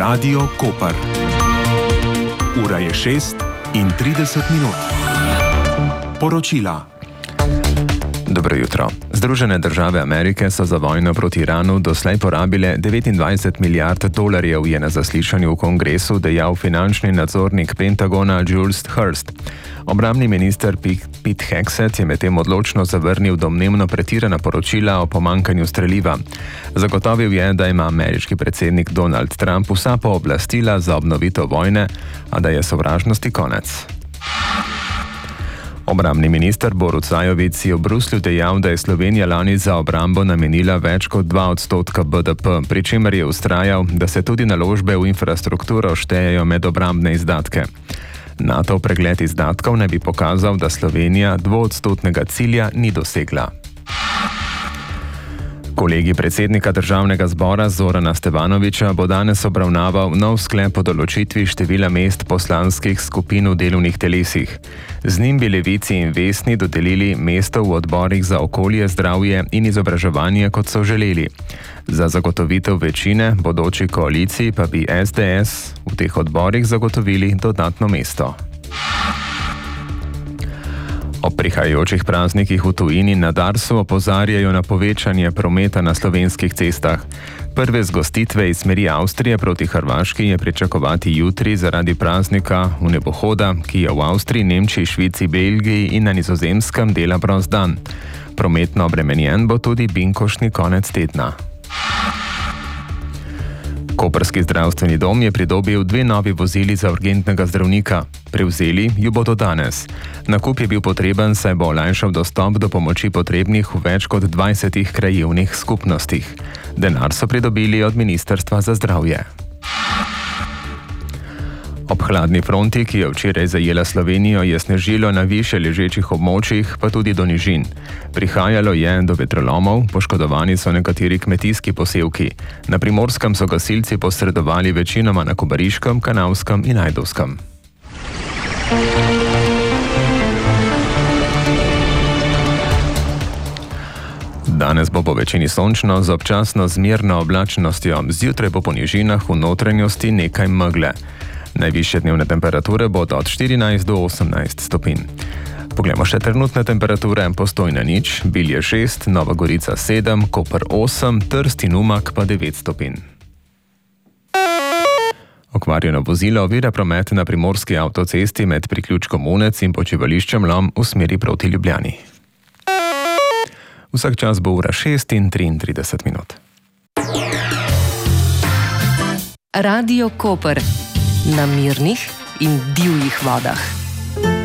Radio Koper. Ura je 6:30. Poročila. Dobro jutro. Združene države Amerike so za vojno proti Iranu doslej porabile $29 milijard, je na zaslišanju v kongresu dejal finančni nadzornik Pentagona Jules Hurst. Obrambni minister Pete Hegseth je medtem odločno zavrnil domnevno pretirana poročila o pomanjkanju streliva. Zagotovil je, da ima ameriški predsednik Donald Trump vsa pooblastila za obnovitev vojne, a da je sovražnosti konec. Obrambni minister Borut Sajovic je v Bruslju dejal, da je Slovenija lani za obrambo namenila več kot 2% BDP, pri čemer je vztrajal, da se tudi naložbe v infrastrukturo štejejo med obrambne izdatke. NATO pregled izdatkov naj bi pokazal, da Slovenija 2% cilja ni dosegla. Kolegi predsednika Državnega zbora Zorana Stevanovića bo danes obravnaval nov sklep o določitvi števila mest poslanskih skupin v delovnih telesih. Z njim bi Levici in Vesni dodelili mesto v odborih za okolje, zdravje in izobraževanje, kot so želeli. Za zagotovitev večine bodoči koaliciji pa bi SDS v teh odborih zagotovili dodatno mesto. Ob prihajajočih praznikih v tujini na Darsu opozarjajo na povečanje prometa na slovenskih cestah. Prve zgostitve iz smeri Avstrije proti Hrvaški je pričakovati jutri zaradi praznika vnebohoda, ki je v Avstriji, Nemčiji, Švici, Belgiji in na Nizozemskem dela prost dan. Prometno obremenjen bo tudi binkoštni konec tedna. Koprski zdravstveni dom je pridobil 2 novi vozili za urgentnega zdravnika. Prevzeli ju bodo danes. Nakup je bil potreben, saj bo olajšal dostop do pomoči potrebnih v več kot 20 krajevnih skupnostih. Denar so pridobili od Ministrstva za zdravje. Ob hladni fronti, ki je včeraj zajela Slovenijo, je snežilo na više ležečih območjih, pa tudi do nižin. Prihajalo je do vetrolomov, poškodovani so nekateri kmetijski posevki. Na Primorskem so gasilci posredovali večinoma na Kobariškem, Kanalskem in Ajdovskem. Danes bo po večini sončno z občasno zmerno oblačnostjo, zjutraj bo po nižinah v notranjosti nekaj megle. Najvišje dnevne temperature bodo od 14 do 18 stopinj. Poglejmo še trenutne temperature: Postojna 0, Bilje 6, Nova Gorica 7, Koper 8, Trst in Umag pa 9 stopinj. Okvarjeno vozilo ovira promet na primorski avtocesti med priključkom Unec in počivališčem Lom v smeri proti Ljubljani. Vsak čas bo ura 6:33. Radio Koper. Na mirnih in divjih vodah.